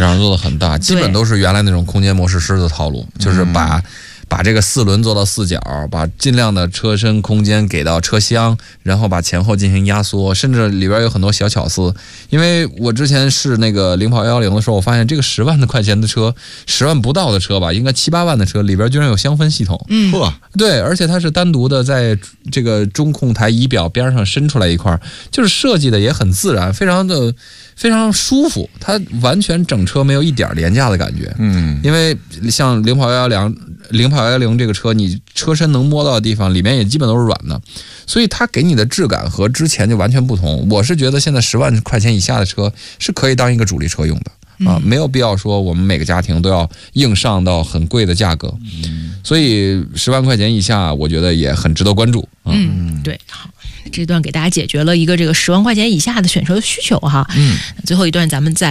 场做的很大，基本都是原来那种空间模式师的套路，就是把这个4轮做到4角，把尽量的车身空间给到车厢，然后把前后进行压缩，甚至里边有很多小巧思。因为我之前试那个领跑110的时候，我发现这个10万块钱的车，10万不到的车吧，应该7、8万的车里边居然有香氛系统。对，而且它是单独的在这个中控台仪表边上伸出来一块，就是设计的也很自然，非常舒服，它完全整车没有一点廉价的感觉。因为像领跑110这个车，你车身能摸到的地方里面也基本都是软的，所以它给你的质感和之前就完全不同。我是觉得现在10万块钱以下的车是可以当一个主力车用的没有必要说我们每个家庭都要硬上到很贵的价格。所以10万块钱以下我觉得也很值得关注。 对，好，这段给大家解决了一个这个10万块钱以下的选车的需求哈。最后一段咱们再